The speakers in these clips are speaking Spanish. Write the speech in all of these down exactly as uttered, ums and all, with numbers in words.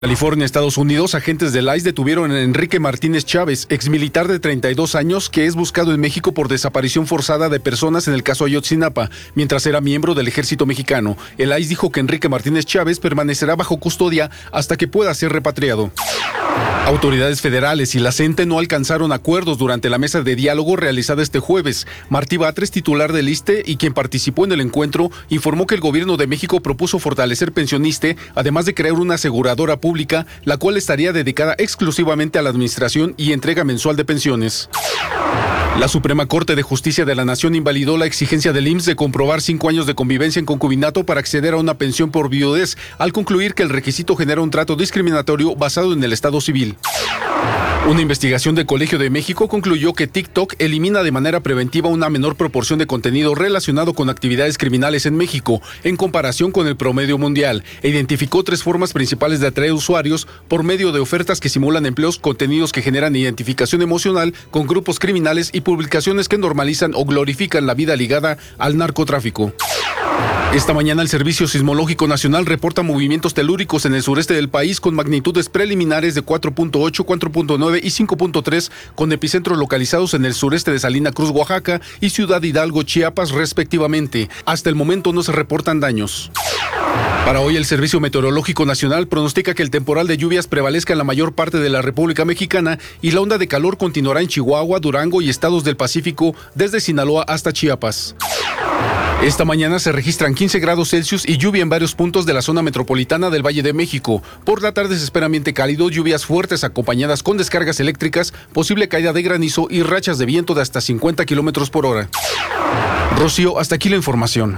California, Estados Unidos, agentes del I C E detuvieron a Enrique Martínez Chávez, exmilitar de treinta y dos años que es buscado en México por desaparición forzada de personas en el caso Ayotzinapa, mientras era miembro del ejército mexicano. El I C E dijo que Enrique Martínez Chávez permanecerá bajo custodia hasta que pueda ser repatriado. Autoridades federales y la CENTE no alcanzaron acuerdos durante la mesa de diálogo realizada este jueves. Martí Batres, titular del ISSSTE y quien participó en el encuentro, informó que el gobierno de México propuso fortalecer Pensioniste, además de crear una aseguradora pública, la cual estaría dedicada exclusivamente a la administración y entrega mensual de pensiones. La Suprema Corte de Justicia de la Nación invalidó la exigencia del I M S S de comprobar cinco años de convivencia en concubinato para acceder a una pensión por viudez, al concluir que el requisito genera un trato discriminatorio basado en el estado civil. Una investigación del Colegio de México concluyó que TikTok elimina de manera preventiva una menor proporción de contenido relacionado con actividades criminales en México, en comparación con el promedio mundial, e identificó tres formas principales de atraer usuarios por medio de ofertas que simulan empleos, contenidos que generan identificación emocional con grupos criminales y publicaciones que normalizan o glorifican la vida ligada al narcotráfico. Esta mañana el Servicio Sismológico Nacional reporta movimientos telúricos en el sureste del país con magnitudes preliminares de cuatro punto ocho, cuatro punto nueve y cinco punto tres, con epicentros localizados en el sureste de Salina Cruz, Oaxaca, y Ciudad Hidalgo, Chiapas, respectivamente. Hasta el momento no se reportan daños. Para hoy el Servicio Meteorológico Nacional pronostica que el temporal de lluvias prevalezca en la mayor parte de la República Mexicana y la onda de calor continuará en Chihuahua, Durango y estados del Pacífico, desde Sinaloa hasta Chiapas. Esta mañana se registran quince grados Celsius y lluvia en varios puntos de la zona metropolitana del Valle de México. Por la tarde se espera ambiente cálido, lluvias fuertes acompañadas con descargas eléctricas, posible caída de granizo y rachas de viento de hasta cincuenta kilómetros por hora. Rocío, hasta aquí la información.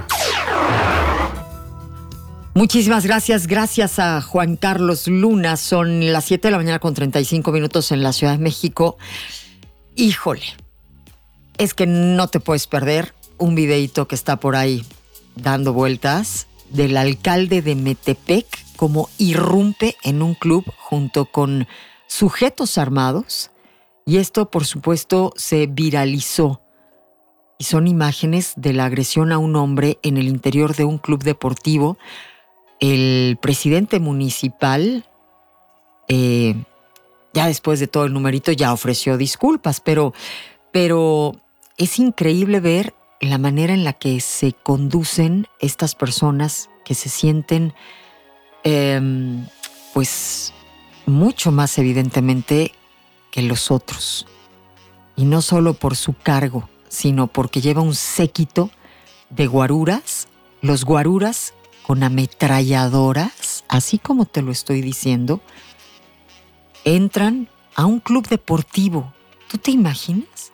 Muchísimas gracias, gracias a Juan Carlos Luna. Son las siete de la mañana con treinta y cinco minutos en la Ciudad de México. Híjole, es que no te puedes perder un videíto que está por ahí dando vueltas del alcalde de Metepec como irrumpe en un club junto con sujetos armados, y esto por supuesto se viralizó y son imágenes de la agresión a un hombre en el interior de un club deportivo. El presidente municipal, eh, ya después de todo el numerito, ya ofreció disculpas, pero, pero es increíble ver la manera en la que se conducen estas personas que se sienten, eh, pues, mucho más evidentemente que los otros. Y no solo por su cargo, sino porque lleva un séquito de guaruras, los guaruras con ametralladoras, así como te lo estoy diciendo, entran a un club deportivo. ¿Tú te imaginas?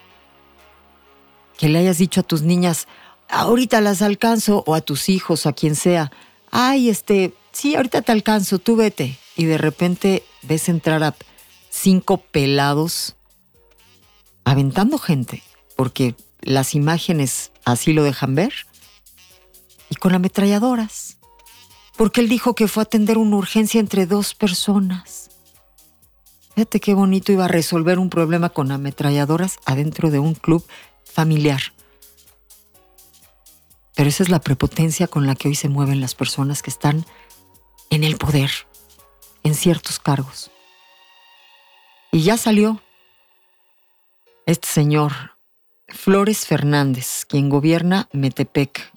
Que le hayas dicho a tus niñas, ahorita las alcanzo, o a tus hijos, a quien sea, ay, este, sí, ahorita te alcanzo, tú vete. Y de repente ves entrar a cinco pelados aventando gente, porque las imágenes así lo dejan ver, y con ametralladoras, porque él dijo que fue a atender una urgencia entre dos personas. Fíjate qué bonito, iba a resolver un problema con ametralladoras adentro de un club familiar. Pero esa es la prepotencia con la que hoy se mueven las personas que están en el poder, en ciertos cargos. Y ya salió este señor Flores Fernández, quien gobierna Metepec,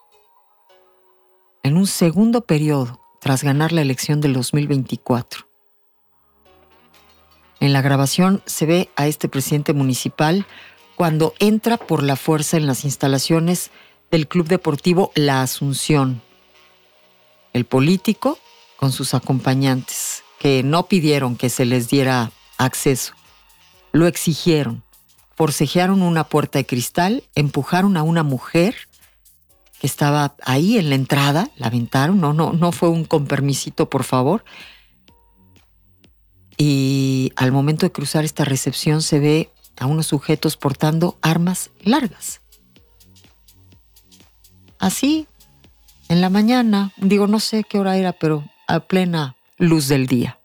en un segundo periodo tras ganar la elección del dos mil veinticuatro. En la grabación se ve a este presidente municipal cuando entra por la fuerza en las instalaciones del Club Deportivo La Asunción. El político con sus acompañantes, que no pidieron que se les diera acceso, lo exigieron, forcejearon una puerta de cristal, empujaron a una mujer que estaba ahí en la entrada, la aventaron, no, no, no fue un con permisito, por favor. Y al momento de cruzar esta recepción se ve a unos sujetos portando armas largas. Así, en la mañana, digo, no sé qué hora era, pero a plena luz del día.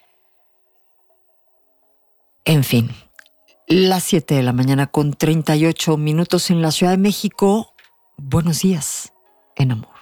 En fin, las siete de la mañana con treinta y ocho minutos en la Ciudad de México. Buenos días, en amor.